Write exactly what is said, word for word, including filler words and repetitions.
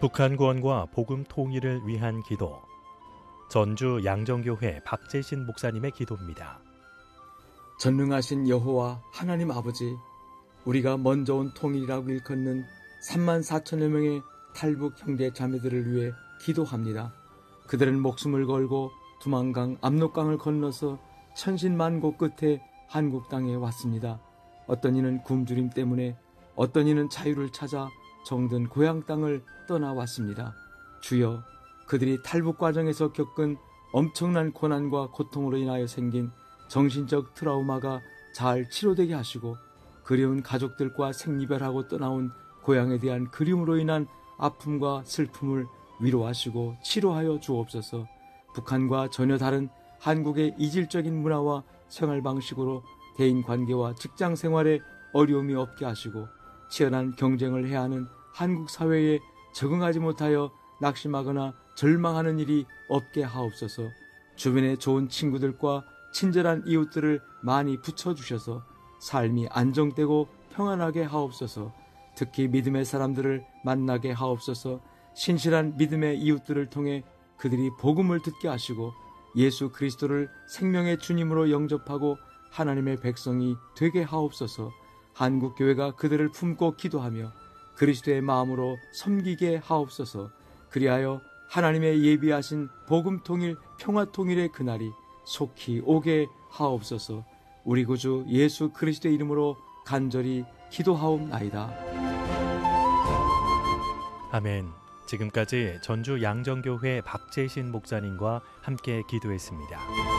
북한 구원과 복음 통일을 위한 기도. 전주 양정교회 박재신 목사님의 기도입니다. 전능하신 여호와 하나님 아버지, 우리가 먼저 온 통일이라고 일컫는 삼만 사천여 명의 탈북 형제 자매들을 위해 기도합니다. 그들은 목숨을 걸고 두만강 압록강을 건너서 천신만고 끝에 한국 땅에 왔습니다. 어떤 이는 굶주림 때문에, 어떤 이는 자유를 찾아 정든 고향 땅을 떠나왔습니다. 주여, 그들이 탈북 과정에서 겪은 엄청난 고난과 고통으로 인하여 생긴 정신적 트라우마가 잘 치료되게 하시고, 그리운 가족들과 생이별하고 떠나온 고향에 대한 그리움으로 인한 아픔과 슬픔을 위로하시고 치료하여 주옵소서. 북한과 전혀 다른 한국의 이질적인 문화와 생활 방식으로 대인관계와 직장생활에 어려움이 없게 하시고, 치열한 경쟁을 해야 하는 한국 사회에 적응하지 못하여 낙심하거나 절망하는 일이 없게 하옵소서. 주변에 좋은 친구들과 친절한 이웃들을 많이 붙여주셔서 삶이 안정되고 평안하게 하옵소서. 특히 믿음의 사람들을 만나게 하옵소서. 신실한 믿음의 이웃들을 통해 그들이 복음을 듣게 하시고 예수 그리스도를 생명의 주님으로 영접하고 하나님의 백성이 되게 하옵소서. 한국교회가 그들을 품고 기도하며 그리스도의 마음으로 섬기게 하옵소서. 그리하여 하나님의 예비하신 복음통일, 평화통일의 그날이 속히 오게 하옵소서. 우리 구주 예수 그리스도의 이름으로 간절히 기도하옵나이다. 아멘. 지금까지 전주 양정교회 박재신 목사님과 함께 기도했습니다.